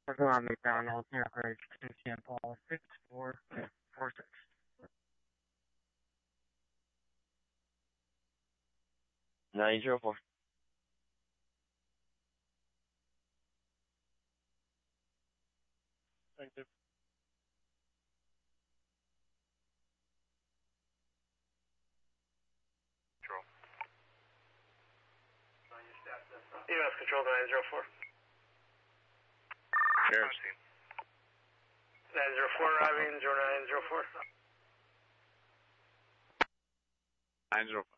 Around McDonald's, average to St. Paul, 6446. 904. Thank you. Control. EMS Control 904. Cheers. 904 arriving, 0904. 904.